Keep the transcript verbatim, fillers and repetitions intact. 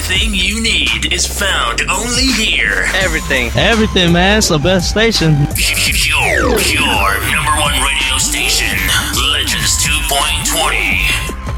Everything you need is found only here. Everything. Everything, man. It's the best station. Your, your number one radio station.